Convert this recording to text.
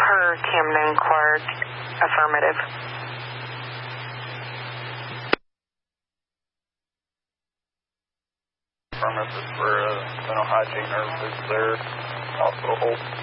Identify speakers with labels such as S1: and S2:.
S1: Per Camden Clark, affirmative.
S2: Affirmative for mental hygiene nurses there, hospital hold.